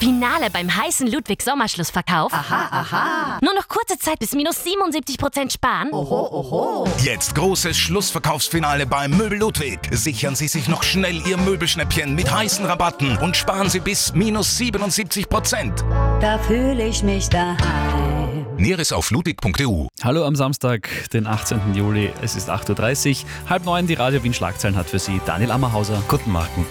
Finale beim heißen Ludwig-Sommerschlussverkauf. Aha. Nur noch kurze Zeit bis minus 77% sparen. Oho. Jetzt großes Schlussverkaufsfinale beim Möbel Ludwig. Sichern Sie sich noch schnell Ihr Möbelschnäppchen mit heißen Rabatten und sparen Sie bis minus 77%. Da fühle ich mich daheim. Näheres auf ludwig.eu. Hallo am Samstag, den 18. Juli. Es ist 8.30 Uhr. 8:30, die Radio Wien Schlagzeilen hat für Sie Daniel Ammerhauser. Guten Morgen.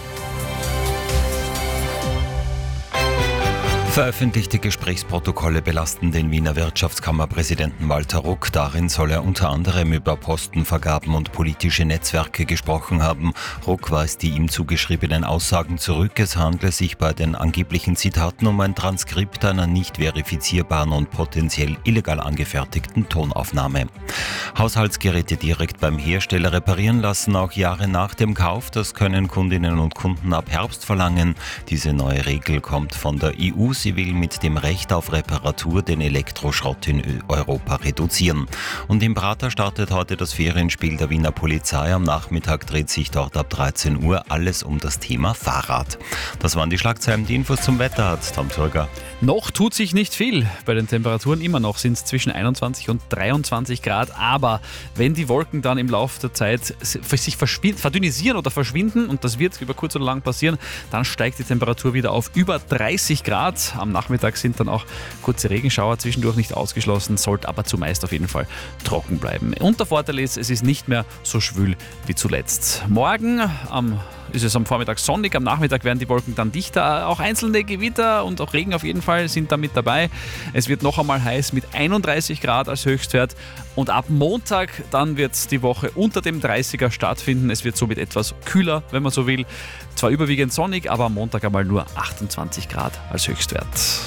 Veröffentlichte Gesprächsprotokolle belasten den Wiener Wirtschaftskammerpräsidenten Walter Ruck. Darin soll er unter anderem über Postenvergaben und politische Netzwerke gesprochen haben. Ruck weist die ihm zugeschriebenen Aussagen zurück. Es handle sich bei den angeblichen Zitaten um ein Transkript einer nicht verifizierbaren und potenziell illegal angefertigten Tonaufnahme. Haushaltsgeräte direkt beim Hersteller reparieren lassen, auch Jahre nach dem Kauf. Das können Kundinnen und Kunden ab Herbst verlangen. Diese neue Regel kommt von der EU. Sie will mit dem Recht auf Reparatur den Elektroschrott in Europa reduzieren. Und im Prater startet heute das Ferienspiel der Wiener Polizei. Am Nachmittag dreht sich dort ab 13 Uhr alles um das Thema Fahrrad. Das waren die Schlagzeilen. Die Infos zum Wetter hat Tom Turger. Noch tut sich nicht viel. Bei den Temperaturen immer noch sind es zwischen 21 und 23 Grad. Aber wenn die Wolken dann im Laufe der Zeit sich verdünnisieren oder verschwinden, und das wird über kurz oder lang passieren, dann steigt die Temperatur wieder auf über 30 Grad. Am Nachmittag sind dann auch kurze Regenschauer zwischendurch nicht ausgeschlossen, sollte aber zumeist auf jeden Fall trocken bleiben. Und der Vorteil ist, es ist nicht mehr so schwül wie zuletzt. Morgen ist es am Vormittag sonnig, am Nachmittag werden die Wolken dann dichter. Auch einzelne Gewitter und auch Regen auf jeden Fall sind da mit dabei. Es wird noch einmal heiß mit 31 Grad als Höchstwert. Und ab Montag dann wird die Woche unter dem 30er stattfinden. Es wird somit etwas kühler, wenn man so will. Zwar überwiegend sonnig, aber am Montag einmal nur 28 Grad als Höchstwert.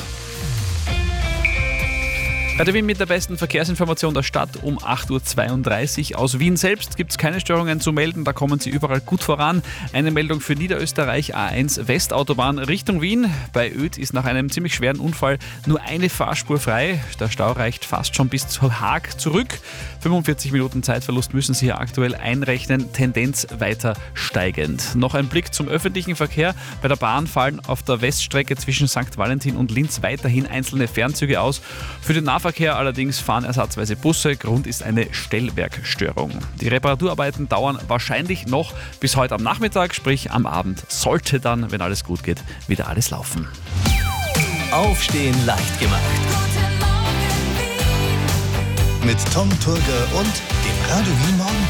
Radio Wien mit der besten Verkehrsinformation der Stadt um 8.32 Uhr. Aus Wien selbst gibt es keine Störungen zu melden, da kommen Sie überall gut voran. Eine Meldung für Niederösterreich, A1 Westautobahn Richtung Wien. Bei Oedt ist nach einem ziemlich schweren Unfall nur eine Fahrspur frei. Der Stau reicht fast schon bis zu Haag zurück. 45 Minuten Zeitverlust müssen Sie hier aktuell einrechnen, Tendenz weiter steigend. Noch ein Blick zum öffentlichen Verkehr. Bei der Bahn fallen auf der Weststrecke zwischen St. Valentin und Linz weiterhin einzelne Fernzüge aus. Für den Nahverkehr allerdings fahren ersatzweise Busse. Grund ist eine Stellwerkstörung. Die Reparaturarbeiten dauern wahrscheinlich noch bis heute am Nachmittag, sprich am Abend sollte dann, wenn alles gut geht, wieder alles laufen. Aufstehen leicht gemacht. Mit Tom Turger und dem Radio Wien Morgen